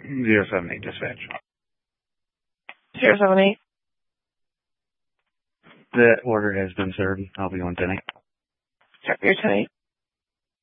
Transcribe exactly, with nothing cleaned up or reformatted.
Zero seven eight dispatch. Zero seven eight. The order has been served. I'll be on tonight. You're tonight.